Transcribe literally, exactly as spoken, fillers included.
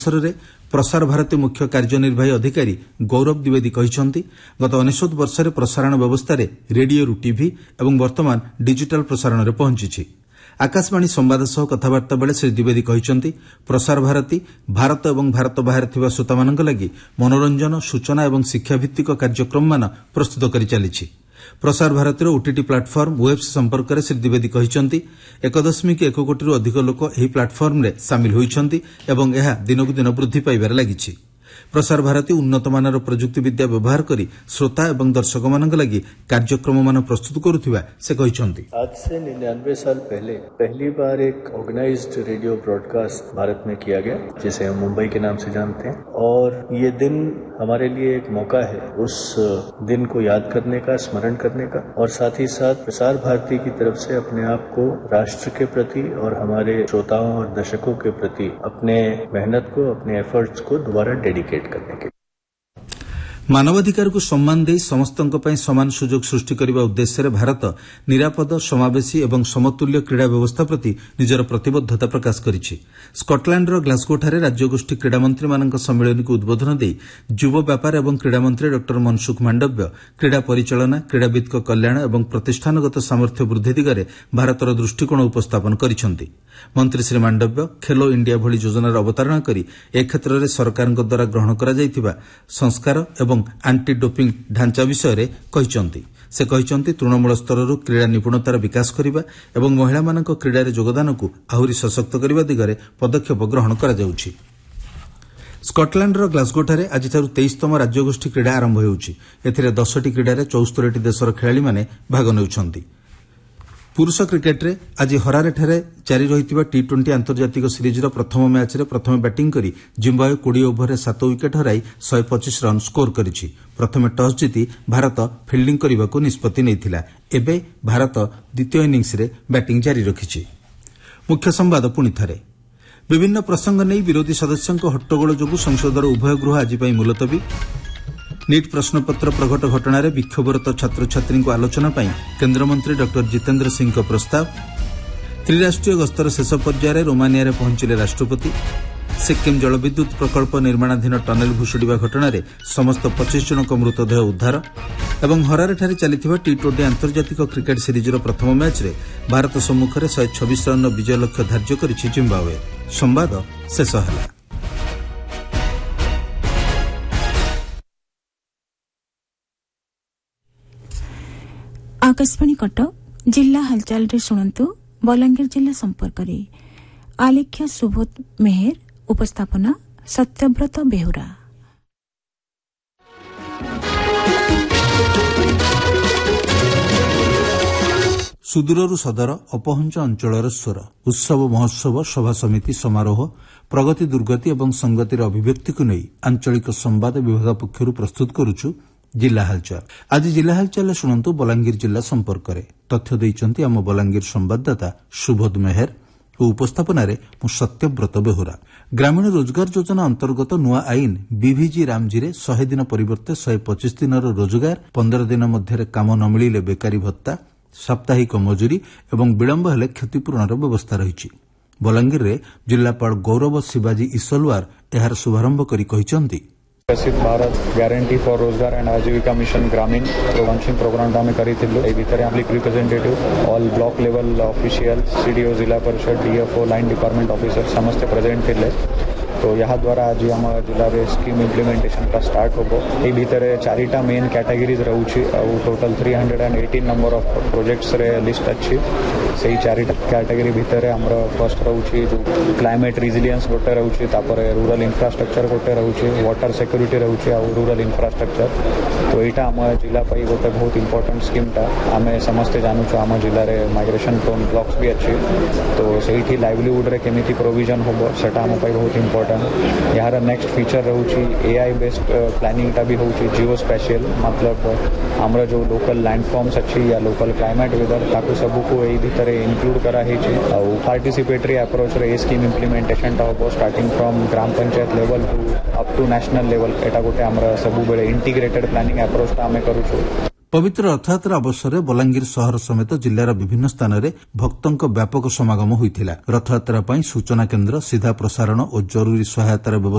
ଅବସରରେ ପ୍ରସାର ଭାରତୀ ମୁଖ୍ୟ କାର୍ଯ୍ୟନିର୍ବାହୀ ଅଧିକାରୀ ଗୌରବ ଦ୍ୱିବେଦୀ କହିଛନ୍ତି ଗତ ଅନେଶ୍ୱତ ବର୍ଷରେ ପ୍ରସାରଣ ବ୍ୟବସ୍ଥାରେ ରେଡିଓରୁ ଟିଭି ଏବଂ ବର୍ତ୍ତମାନ ଡିଜିଟାଲ ପ୍ରସାରଣରେ ପହଞ୍ଚିଛି। ଆକାଶବାଣୀ ସମ୍ବାଦ ସହ କଥାବାର୍ତ୍ତା ବେଳେ ଶ୍ରୀ ଦ୍ୱିବେଦୀ କହିଛନ୍ତି ପ୍ରସାର ଭାରତୀ ଭାରତ ଏବଂ ଭାରତ ବାହାରେ ଥିବା ଶ୍ରୋତାମାନଙ୍କ ଲାଗି ମନୋରଞ୍ଜନ ସୂଚନା ଏବଂ ଶିକ୍ଷାଭିତ୍ତିକ କାର୍ଯ୍ୟକ୍ରମମାନ ପ୍ରସ୍ତୁତ କରି ଚାଲିଛି। ପ୍ରସାର ଭାରତୀର ଓଟିଟି ପ୍ଲାଟଫର୍ମ ୱେବ୍ସ ସମ୍ପର୍କରେ ଶ୍ରୀ ଦ୍ୱିବେଦୀ କହିଛନ୍ତି ଏକ ଦଶମିକ ଏକ କୋଟିରୁ ଅଧିକ ଲୋକ ଏହି ପ୍ଲାଟଫର୍ମରେ ସାମିଲ ହୋଇଛନ୍ତି ଏବଂ ଏହା ଦିନକୁ ଦିନ ବୃଦ୍ଧି ପାଇବାରେ ଲାଗିଛି। ପ୍ରସାର ଭାରତୀ ଉନ୍ନତମାନର ପ୍ରଯୁକ୍ତିବିଦ୍ୟା ବ୍ୟବହାର କରି ଶ୍ରୋତା ଏବଂ ଦର୍ଶକମାନଙ୍କ ଲାଗି କାର୍ଯ୍ୟକ୍ରମମାନ ପ୍ରସ୍ତୁତ କରୁଥିବା ସେ କହିଛନ୍ତି। आज से निन्यानवे साल पहले पहली बार एक ऑर्गेनाइज्ड रेडियो ब्रॉडकास्ट भारत में किया गया, जिसे हम मुंबई के नाम से जानते हैं, और ये दिन हमारे लिए एक मौका है उस दिन को याद करने का, स्मरण करने का, और साथ ही साथ प्रसार भारती की तरफ से अपने आप को राष्ट्र के प्रति और हमारे श्रोताओं और दर्शकों के प्रति अपने मेहनत को, अपने एफर्ट्स को दोबारा डेडिकेट करने के। ମାନବାଧିକାରକୁ ସମ୍ମାନ ଦେଇ ସମସ୍ତଙ୍କ ପାଇଁ ସମାନ ସୁଯୋଗ ସୃଷ୍ଟି କରିବା ଉଦ୍ଦେଶ୍ୟରେ ଭାରତ ନିରାପଦ ସମାବେଶୀ ଏବଂ ସମତୁଲ୍ୟ କ୍ରୀଡ଼ା ବ୍ୟବସ୍ଥା ପ୍ରତି ନିଜର ପ୍ରତିବଦ୍ଧତା ପ୍ରକାଶ କରିଛି। ସ୍କଟଲ୍ୟାଣ୍ଡର ଗ୍ଲାସଗୋଠାରେ ରାଜ୍ୟଗୋଷ୍ଠୀ କ୍ରୀଡ଼ାମନ୍ତ୍ରୀମାନଙ୍କ ସମ୍ମିଳନୀକୁ ଉଦ୍ବୋଧନ ଦେଇ ଯୁବ ବ୍ୟାପାର ଏବଂ କ୍ରୀଡ଼ାମନ୍ତ୍ରୀ ଡକ୍ଟର ମନସୁଖ ମାଣ୍ଡବ୍ୟ କ୍ରୀଡ଼ା ପରିଚାଳନା କ୍ରୀଡ଼ାବିତ୍ଙ୍କ କଲ୍ୟାଣ ଏବଂ ପ୍ରତିଷ୍ଠାନଗତ ସାମର୍ଥ୍ୟ ବୃଦ୍ଧି ଦିଗରେ ଭାରତର ଦୃଷ୍ଟିକୋଣ ଉପସ୍ଥାପନ କରିଛନ୍ତି। ମନ୍ତ୍ରୀ ଶ୍ରୀ ମାଣ୍ଡବ୍ୟ ଖେଲୋ ଇଣ୍ଡିଆ ଭଳି ଯୋଜନାର ଅବତାରଣା କରି ଏ କ୍ଷେତ୍ରରେ ସରକାରଙ୍କ ଦ୍ୱାରା ଗ୍ରହଣ କରାଯାଇଥିବା ସଂସ୍କାର ଏବଂ ଆଣ୍ଟି ଡୋପିଂ ଢାଞ୍ଚା ବିଷୟରେ କହିଛନ୍ତି। ସେ କହିଛନ୍ତି ତୃଣମୂଳ ସ୍ତରରୁ କ୍ରୀଡ଼ା ନିପୁଣତାର ବିକାଶ କରିବା ଏବଂ ମହିଳାମାନଙ୍କ କ୍ରୀଡ଼ାରେ ଯୋଗଦାନକୁ ଆହୁରି ସଶକ୍ତ କରିବା ଦିଗରେ ପଦକ୍ଷେପ ଗ୍ରହଣ କରାଯାଉଛି। ସ୍କଟଲ୍ୟାଣ୍ଡର ଗ୍ଲାସଗୋଠାରେ ଆଜିଠାରୁ ତେଇଶତମ ରାଜ୍ୟଗୋଷ୍ଠୀ କ୍ରୀଡ଼ା ଆରମ୍ଭ ହେଉଛି। ଏଥିରେ ଦଶଟି କ୍ରୀଡ଼ାରେ ଚଉସ୍ତରୀଟି ଦେଶର ଖେଳାଳିମାନେ ଭାଗ ନେଉଛନ୍ତି। ପୁରୁଷ କ୍ରିକେଟରେ ଆଜି ହରାରେଠାରେ ଜାରି ରହିଥିବା ଟି ଟ୍ୱେଣ୍ଟି ଆନ୍ତର୍ଜାତିକ ସିରିଜ୍ର ପ୍ରଥମ ମ୍ୟାଚ୍ରେ ପ୍ରଥମେ ବ୍ୟାଟିଂ କରି ଜିମ୍ବାୱେ କୋଡ଼ିଏ ଓଭରରେ ସାତ ୱିକେଟ୍ ହରାଇ ଶହେ ପଚିଶ ରନ୍ ସ୍କୋର କରିଛି। ପ୍ରଥମେ ଟସ୍ ଜିତି ଭାରତ ଫିଲ୍ଡିଂ କରିବାକୁ ନିଷ୍ପତ୍ତି ନେଇଥିଲା। ଏବେ ଭାରତ ଦ୍ୱିତୀୟ ଇନିଂସରେ ବ୍ୟାଟିଂ ଜାରି ରଖିଛି। ମୁଖ୍ୟ ସମ୍ବାଦ ପୁଣି ଥରେ। ବିଭିନ୍ନ ପ୍ରସଙ୍ଗ ନେଇ ବିରୋଧୀ ସଦସ୍ୟଙ୍କ ହଟ୍ଟଗୋଳ ଯୋଗୁଁ ସଂସଦର ଉଭୟ ଗୃହ ଆଜି ପାଇଁ ମୁଲତବୀ। ନିଟ୍ ପ୍ରଶ୍ନପତ୍ର ପ୍ରଘଟ ଘଟଣାରେ ବିକ୍ଷୋଭରତ ଛାତ୍ରଛାତ୍ରୀଙ୍କୁ ଆଲୋଚନା ପାଇଁ କେନ୍ଦ୍ରମନ୍ତ୍ରୀ ଡକ୍ଟର ଜିତେନ୍ଦ୍ର ସିଂଙ୍କ ପ୍ରସ୍ତାବ। ତ୍ରିରାଷ୍ଟ୍ରୀୟ ଗସ୍ତର ଶେଷ ପର୍ଯ୍ୟାୟରେ ରୋମାନିଆରେ ପହଞ୍ଚିଲେ ରାଷ୍ଟ୍ରପତି। ସିକ୍କିମ୍ ଜଳବିଦ୍ୟୁତ ପ୍ରକଳ୍ପ ନିର୍ମାଣାଧୀନ ଟନେଲ ଭୁଷୁଡ଼ିବା ଘଟଣାରେ ସମସ୍ତ ପଚିଶ ଜଣଙ୍କ ମୃତଦେହ ଉଦ୍ଧାର ଏବଂ ହରାରେଠାରେ ଚାଲିଥିବା ଟି ଟ୍ୱେଣ୍ଟି ଆନ୍ତର୍ଜାତିକ କ୍ରିକେଟ ସିରିଜ୍ର ପ୍ରଥମ ମ୍ୟାଚ୍ରେ ଭାରତ ସମ୍ମୁଖରେ ଶହେ ଛବିଶ ରନ୍ର ବିଜୟ ଲକ୍ଷ୍ୟ ଧାର୍ଯ୍ୟ କରିଛି ଜିମ୍ବାୱେ। ସମ୍ବାଦ ଶେଷ ହେଲା। आकाशवाणी कटक जिला हालचाल रे शुणंतु बलांगीर जिला संपर्क रे आलेख्य सुबोध मेहर उपस्थापना सत्यव्रत बेहुरा। सुदूररू सदर अपहंच अंचलर स्वर उत्सव महोत्सव सभा समिति समारोह प्रगति दुर्गति और संगतिर अभिव्यक्ति को नहीं आंचलिक संवाद विभाग पक्षर प्रस्तुत करुछु जिला हालचाल। आज जिला हालचाल शुणु बलांगीर जिला संपर्क में तथ्य देइचंती आम बलांगीर संवाददाता सुबोध मेहर और उपस्थापन मु सत्यव्रत बेहुरा। ग्रामीण रोजगार योजना अंतर्गत नुआ आईन बीभीजी रामजी रे शहे दिन परिवर्ते शहे पचिश दिन रोजगार पंदर दिन मध्य काम न मिले बेकारी भत्ता साप्ताहिक मजूरी और विलंब हेले क्षतिपूरण व्यवस्था रही। बलांगीर रे जिलापाल गौरव शिवाजी ईसलवार यार शुभारंभ करी कहिसंती विकसित भारत ग्यारंटी फॉर रोजगार एंड आजीविका मिशन ग्रामीण लॉन्चिंग प्रोग्राम आम कर representative all block level official CDO जिला परिषद डीएफओ लाइन डिपार्टमेंट ऑफिसर समस्त प्रेजेंट थे। तो यहाँ द्वारा आज आम जिले में स्कीम इम्प्लीमेंटेशन का स्टार्ट होबो। ए भितर चारिटा मेन कैटेगरीज रहउछि और total three hundred and eighteen number of projects रे लिस्ट अच्छी से चारिटा कैटेगरी भितर हमर फर्स्ट रहउछि जो क्लाइमेट रेजिलियंस गोटे रहउछि, तापर रूरल इंफ्रास्ट्रक्चर गोटे रहउछि, वाटर सिक्योरिटी रहउछि और रूरल इंफ्रास्ट्रक्चर। तो यहाँ आम जिला पाई गोटे बहुत इंपोर्टेंट स्कीमटा आम समस्ते जानूँ आम जिले में माइग्रेशन प्रोन ब्लॉक्स भी अच्छी। तो से लाइवलीहुड रे केमिति प्रोविजन होबो सेटा आम पाई बहुत इंपोर्टेंट। यार next feature रहउछि AI based planning टा भी होउछि जियो स्पेशल, मतलब हमरा जो लोकल लैंडफॉर्म्स अच्छी या लोकल क्लाइमेट वेदर ताकू सब को एई भितर इंक्लूड करा है और पार्टिसिपेटरी अप्रोच रे स्कीम इम्प्लीमेंटेशन टा होबो starting from gram panchayat level two up to national level. एटा गोटे हमरा सब बेले इंटीग्रेटेड प्लानिंग अप्रोच टा हमें करूछु। पवित्र रथयात्रा अवसर में बलांगीर सहर समेत जिल्लार विभिन्न स्थान में भक्तों व्यापक समागम होइथिला। रथयात्रा सूचना केन्द्र, सीधा प्रसारण और जरूरी सहायतार